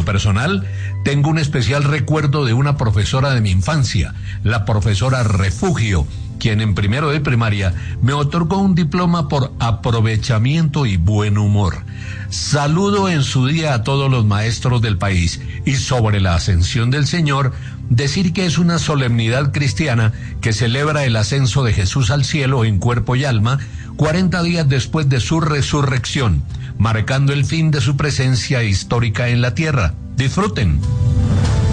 lo personal, tengo un especial recuerdo de una profesora de mi infancia, la profesora Refugio, quien en primero de primaria me otorgó un diploma por aprovechamiento y buen humor. Saludo en su día a todos los maestros del país y sobre la ascensión del Señor, decir que es una solemnidad cristiana que celebra el ascenso de Jesús al cielo en cuerpo y alma 40 días después de su resurrección, marcando el fin de su presencia histórica en la tierra. Disfruten.